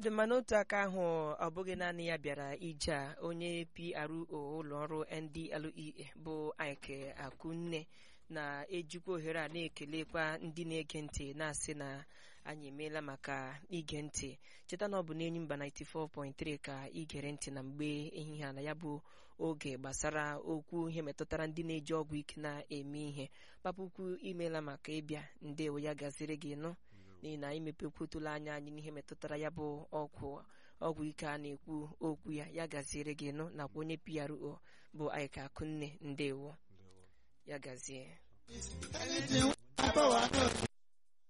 dị mma n'otu aka ahụ ọ bụghị naanị ya bịara ije a onye PRO ụlọọrụ NDLEA bụ Ike Akunne na-ejikwa ohere a na-ekelekwa ndị na-ege ntị na-asị na anyị emeela maka ige ntị. Cheta na ọ bụ n'enyi mba 94.3 ka igere ntị na mgbe ehihie a na ya bụ oge gbasara okwu ihe metụtara ndị na-eji ọgwụ ike na-eme ihe. Papa ukwu imeela maka ịbịa, ndewo, ya gaziri gị nụ n'ihi na imepekwutụla anya anyị n'ihe metụtara ya bụ ọgwụ ike a na-ekwu okwu ya gaziere gị nụ nakwa onye PRO bụ Ike Akunne, ndewo, ya gazie.